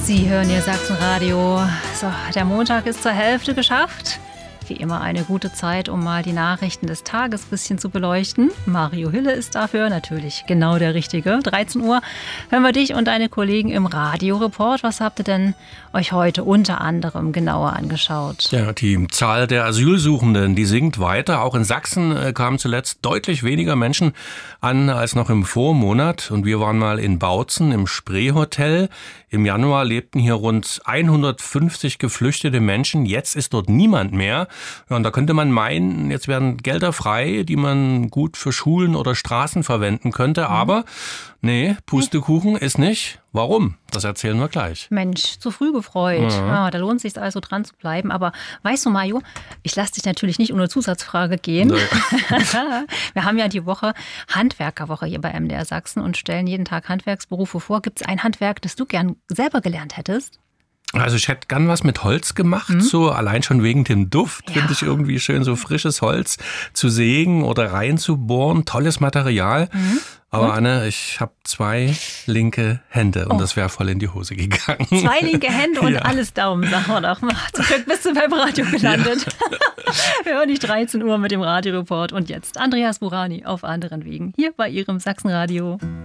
Sie hören Ihr Sachsenradio. So, der Montag ist zur Hälfte geschafft. Wie immer eine gute Zeit, um mal die Nachrichten des Tages ein bisschen zu beleuchten. Mario Hille ist dafür natürlich genau der Richtige. 13 Uhr hören wir dich und deine Kollegen im Radioreport. Was habt ihr denn euch heute unter anderem genauer angeschaut? Ja, die Zahl der Asylsuchenden, die sinkt weiter. Auch in Sachsen kamen zuletzt deutlich weniger Menschen an als noch im Vormonat. Und wir waren mal in Bautzen im Spree-Hotel. Im Januar lebten hier rund 150 geflüchtete Menschen. Jetzt ist dort niemand mehr. Ja, und da könnte man meinen, jetzt werden Gelder frei, die man gut für Schulen oder Straßen verwenden könnte. Aber nee, Pustekuchen ist nicht. Warum? Das erzählen wir gleich. Mensch, zu früh gefreut. Ja, da lohnt es sich also dran zu bleiben. Aber weißt du, Mario, ich lasse dich natürlich nicht ohne Zusatzfrage gehen. Nee. Wir haben ja die Woche Handwerkerwoche hier bei MDR Sachsen und stellen jeden Tag Handwerksberufe vor. Gibt es ein Handwerk, das du gern selber gelernt hättest? Also ich hätte gern was mit Holz gemacht, so allein schon wegen dem Duft. Finde ich irgendwie schön, so frisches Holz zu sägen oder reinzubohren. Tolles Material. Aber Anne, ich habe 2 linke Hände und das wäre voll in die Hose gegangen. 2 linke Hände und alles Daumen, sagen wir doch. Zum Glück bist du beim Radio gelandet. Wir hören dich 13 Uhr mit dem Radioreport. Und jetzt Andreas Burani auf anderen Wegen hier bei Ihrem Sachsenradio.